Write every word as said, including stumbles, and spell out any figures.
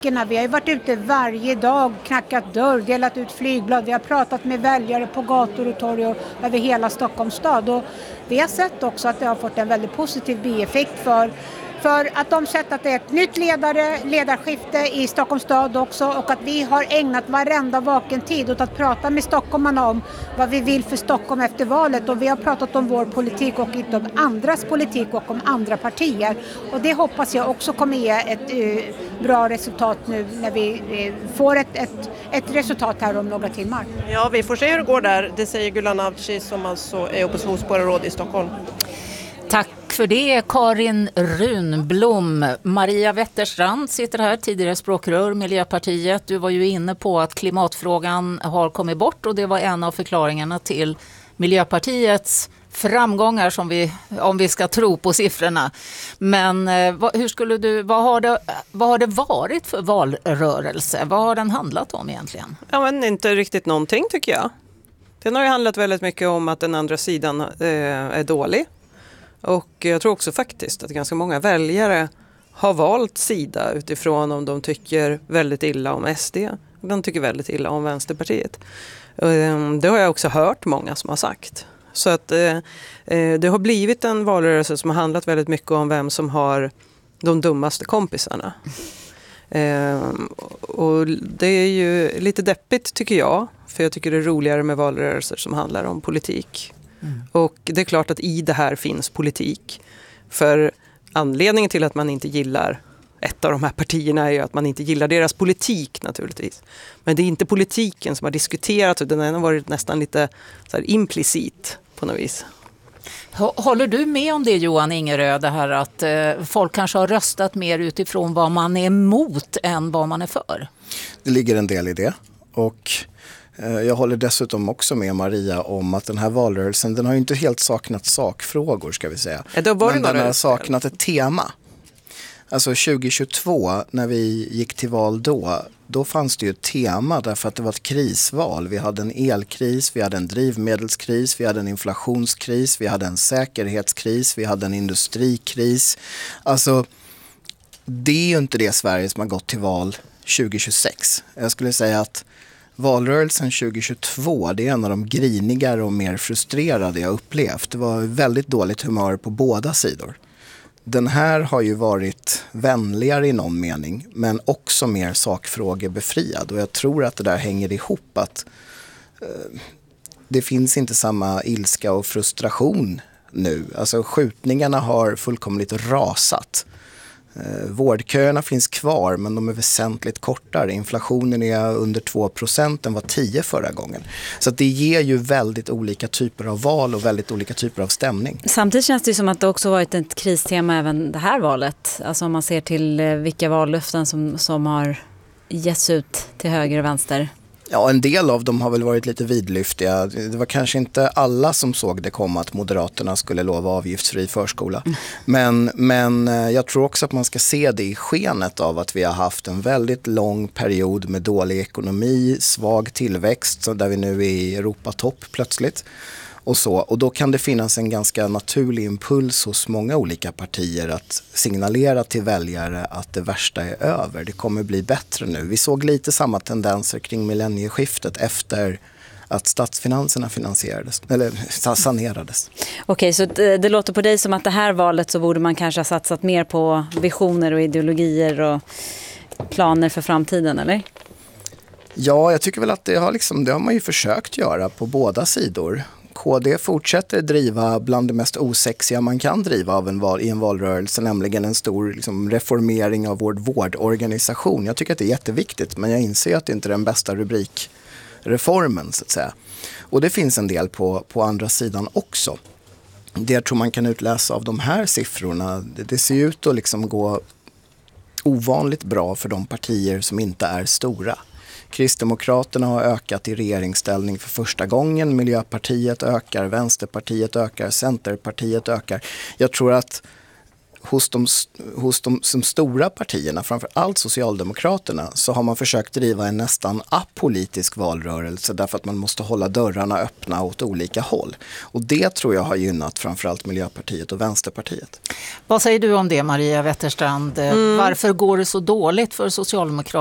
Vi har ju varit ute varje dag, knackat dörr, delat ut flygblad. Vi har pratat med väljare på gator och torg och över hela Stockholms stad. Och vi har sett också att det har fått en väldigt positiv bieffekt för, för att de sett att det är ett nytt ledare, ledarskifte i Stockholms stad också. Och att vi har ägnat varenda vaken tid åt att prata med stockholmarna om vad vi vill för Stockholm efter valet. Och vi har pratat om vår politik och inte om andras politik och om andra partier. Och det hoppas jag också kommer ge ett uh, bra resultat nu när vi uh, får ett, ett, ett resultat här om några timmar. Ja, vi får se hur det går där. Det säger Gulan Avci som alltså är oppositionsborgarråd i Stockholm. Tack för det, Karin Runblom. Maria Wetterstrand sitter här, tidigare språkrör Miljöpartiet. Du var ju inne på att klimatfrågan har kommit bort och det var en av förklaringarna till Miljöpartiets framgångar som vi, om vi ska tro på siffrorna. Men vad, hur skulle du, vad, har det, vad har det varit för valrörelse? Vad har den handlat om egentligen? Ja, men inte riktigt någonting tycker jag. Den har ju handlat väldigt mycket om att den andra sidan eh, är dålig. Och jag tror också faktiskt att ganska många väljare har valt sida utifrån om de tycker väldigt illa om S D. De tycker väldigt illa om Vänsterpartiet. Det har jag också hört många som har sagt. Så att det har blivit en valrörelse som har handlat väldigt mycket om vem som har de dummaste kompisarna. Och det är ju lite deppigt tycker jag. För jag tycker det är roligare med valrörelser som handlar om politik. Mm. Och det är klart att i det här finns politik. För anledningen till att man inte gillar ett av de här partierna är ju att man inte gillar deras politik naturligtvis. Men det är inte politiken som har diskuterats, utan den har varit nästan lite så här implicit på något vis. Håller du med om det, Johan Ingerö, det här att eh, folk kanske har röstat mer utifrån vad man är emot än vad man är för? Det ligger en del i det. Och jag håller dessutom också med Maria om att den här valrörelsen, den har ju inte helt saknat sakfrågor ska vi säga. Ja, men den har saknat ett tema. Alltså tjugohundratjugotvå när vi gick till val då, då fanns det ju ett tema därför att det var ett krisval. Vi hade en elkris, vi hade en drivmedelskris, vi hade en inflationskris, vi hade en säkerhetskris, vi hade en industrikris. Alltså det är ju inte det Sverige som har gått till val tjugohundratjugosex. Jag skulle säga att valrörelsen tjugohundratjugotvå, det är en av de grinigare och mer frustrerade jag upplevt. Det var väldigt dåligt humör på båda sidor. Den här har ju varit vänligare i någon mening, men också mer sakfrågebefriad. Och jag tror att det där hänger ihop att eh, det finns inte samma ilska och frustration nu. Alltså skjutningarna har fullkomligt rasat. Eh, vårdköerna finns kvar men de är väsentligt kortare. Inflationen är under två procent, den var tio förra gången. Så att det ger ju väldigt olika typer av val och väldigt olika typer av stämning. Samtidigt känns det som att det också varit ett kristema även det här valet. Alltså om man ser till vilka vallöften som, som har getts ut till höger och vänster. Ja, en del av dem har väl varit lite vidlyftiga. Det var kanske inte alla som såg det komma att Moderaterna skulle lova avgiftsfri förskola. Mm. Men, men jag tror också att man ska se det i skenet av att vi har haft en väldigt lång period med dålig ekonomi, svag tillväxt, så där vi nu är i Europatopp plötsligt. Och, så. Och då kan det finnas en ganska naturlig impuls hos många olika partier att signalera till väljare att det värsta är över. Det kommer bli bättre nu. Vi såg lite samma tendenser kring millennieskiftet efter att statsfinanserna finansierades, eller sanerades. Okej, så det, det låter på dig som att det här valet så borde man kanske ha satsat mer på visioner och ideologier och planer för framtiden, eller? Ja, jag tycker väl att det har, liksom, det har man ju försökt göra på båda sidor. K D fortsätter driva bland det mest osexiga man kan driva av en val, i en valrörelse, nämligen en stor liksom, reformering av vår vårdorganisation. Jag tycker att det är jätteviktigt, men jag inser att det inte är den bästa rubrikreformen så att säga. Och det finns en del på, på andra sidan också. Det jag tror man kan utläsa av de här siffrorna, det, det ser ut att liksom gå ovanligt bra för de partier som inte är stora. Kristdemokraterna har ökat i regeringsställning för första gången. Miljöpartiet ökar, Vänsterpartiet ökar, Centerpartiet ökar. Jag tror att hos de, hos de som stora partierna, framför allt Socialdemokraterna, så har man försökt driva en nästan apolitisk valrörelse därför att man måste hålla dörrarna öppna åt olika håll. Och det tror jag har gynnat framförallt Miljöpartiet och Vänsterpartiet. Vad säger du om det, Maria Wetterstrand? Mm. Varför går det så dåligt för Socialdemokraterna